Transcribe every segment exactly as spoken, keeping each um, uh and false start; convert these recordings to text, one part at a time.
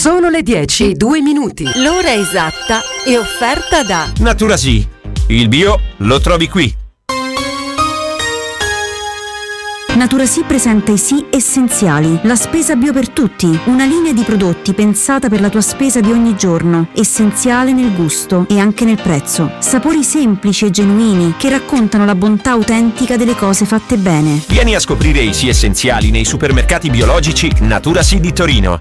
Sono le dieci e due minuti. L'ora esatta è offerta da Naturasì. Il bio lo trovi qui. Naturasì presenta i Sì Essenziali, la spesa bio per tutti, una linea di prodotti pensata per la tua spesa di ogni giorno, essenziale nel gusto e anche nel prezzo. Sapori semplici e genuini che raccontano la bontà autentica delle cose fatte bene. Vieni a scoprire i Sì Essenziali nei supermercati biologici Naturasì di Torino.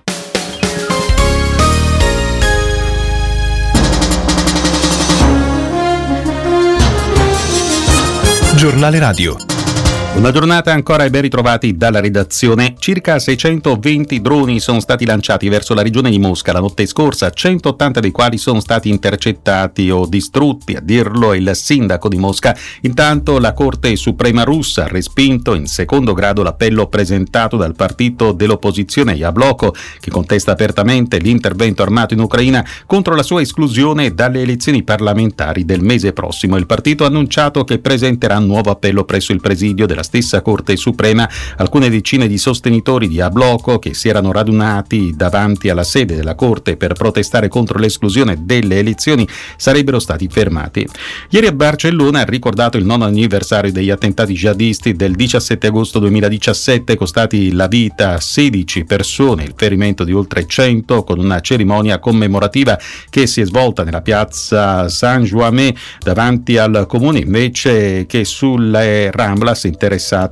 Giornale Radio. Una giornata ancora e ben ritrovati dalla redazione. Circa seicentoventi droni sono stati lanciati verso la regione di Mosca la notte scorsa, centottanta dei quali sono stati intercettati o distrutti, a dirlo il sindaco di Mosca. Intanto la Corte Suprema russa ha respinto in secondo grado l'appello presentato dal partito dell'opposizione Yabloko, che contesta apertamente l'intervento armato in Ucraina contro la sua esclusione dalle elezioni parlamentari del mese prossimo. Il partito ha annunciato che presenterà un nuovo appello presso il presidio della stessa Corte Suprema. Alcune decine di sostenitori di Yabloko che si erano radunati davanti alla sede della Corte per protestare contro l'esclusione delle elezioni sarebbero stati fermati. Ieri a Barcellona ha ricordato il nono anniversario degli attentati jihadisti del diciassette agosto duemiladiciassette, costati la vita a sedici persone, il ferimento di oltre cento, con una cerimonia commemorativa che si è svolta nella piazza Saint-Jouamet davanti al comune, invece che sulle Ramblas interessate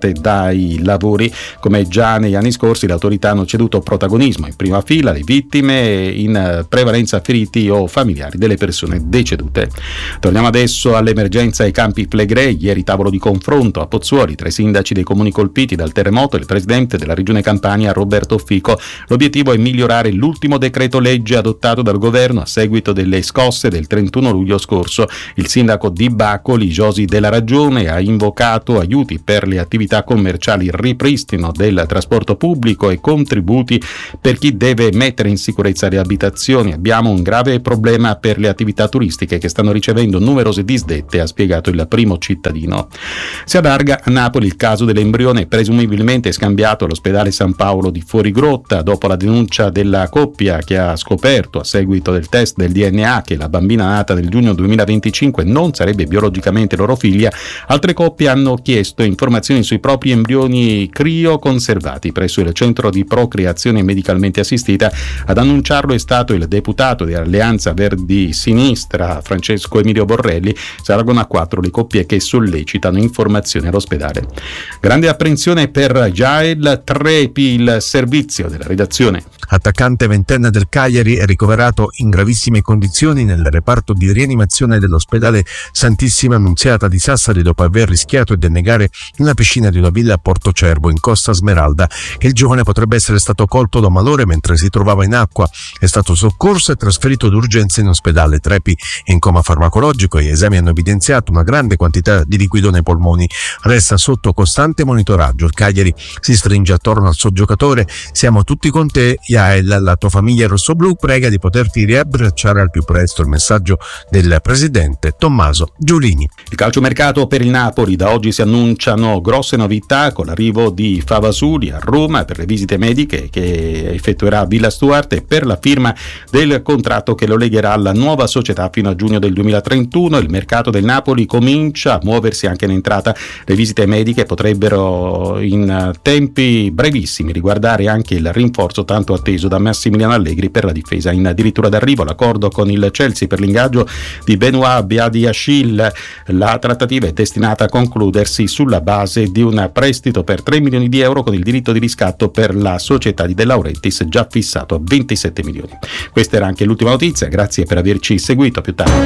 dai lavori. Come già negli anni scorsi, le autorità hanno ceduto protagonismo in prima fila alle vittime, in prevalenza feriti o familiari delle persone decedute. Torniamo adesso all'emergenza ai Campi Flegrei. Ieri tavolo di confronto a Pozzuoli tra i sindaci dei comuni colpiti dal terremoto e il presidente della regione Campania Roberto Fico. L'obiettivo è migliorare l'ultimo decreto legge adottato dal governo a seguito delle scosse del trentuno luglio scorso. Il sindaco di Bacoli, Josi della Ragione, ha invocato aiuti per le attività commerciali, ripristino del trasporto pubblico e contributi per chi deve mettere in sicurezza le abitazioni. Abbiamo un grave problema per le attività turistiche che stanno ricevendo numerose disdette, ha spiegato il primo cittadino. Si allarga a Napoli il caso dell'embrione presumibilmente scambiato all'ospedale San Paolo di Fuorigrotta dopo la denuncia della coppia che ha scoperto a seguito del test del D N A che la bambina nata nel giugno duemilaventicinque non sarebbe biologicamente loro figlia. Altre coppie hanno chiesto informazioni sui propri embrioni crioconservati presso il centro di procreazione medicalmente assistita. Ad annunciarlo è stato il deputato dell'Alleanza Verdi Sinistra Francesco Emilio Borrelli. Saranno a quattro le coppie che sollecitano informazioni all'ospedale. Grande apprensione per Jael Trepi, il servizio della redazione. Attaccante ventenne del Cagliari è ricoverato in gravissime condizioni nel reparto di rianimazione dell'ospedale Santissima Annunziata di Sassari dopo aver rischiato di annegare nella piscina di una villa a Porto Cervo in Costa Smeralda. Il giovane potrebbe essere stato colto da malore mentre si trovava in acqua. È stato soccorso e trasferito d'urgenza in ospedale. Trepi è in coma farmacologico e gli esami hanno evidenziato una grande quantità di liquido nei polmoni. Resta sotto costante monitoraggio. Il Cagliari si stringe attorno al suo giocatore. Siamo tutti con te, Jael, la tua famiglia rossoblù prega di poterti riabbracciare al più presto. Il messaggio del presidente Tommaso Giulini. Il calciomercato per il Napoli. Da oggi si annunciano grosse novità con l'arrivo di Favasuli a Roma per le visite mediche che effettuerà a Villa Stuart e per la firma del contratto che lo legherà alla nuova società fino a giugno del duemilatrentuno. Il mercato del Napoli comincia a muoversi anche in entrata. Le visite mediche potrebbero in tempi brevissimi riguardare anche il rinforzo tanto atteso da Massimiliano Allegri per la difesa. In addirittura d'arrivo l'accordo con il Chelsea per l'ingaggio di Benoît Badiashile. La trattativa è destinata a concludersi sulla base di un prestito per tre milioni di euro con il diritto di riscatto per la società di De Laurentiis già fissato a ventisette milioni. Questa era anche l'ultima notizia, grazie per averci seguito, a più tardi.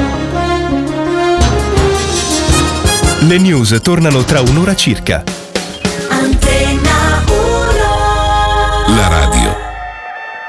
Le news tornano tra un'ora circa. Antenna uno. La radio